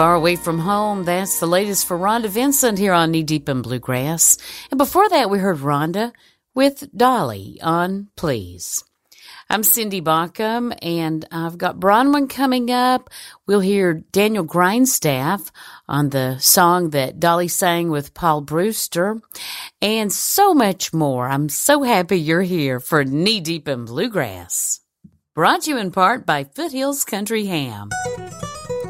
Far Away from Home, that's the latest for Rhonda Vincent here on Knee Deep in Bluegrass. And before that, we heard Rhonda with Dolly on Please. I'm Cindy Baucom, and I've got Bronwyn coming up. We'll hear Daniel Grindstaff on the song that Dolly sang with Paul Brewster, and so much more. I'm so happy you're here for Knee Deep in Bluegrass. Brought to you in part by Foothills Country Ham.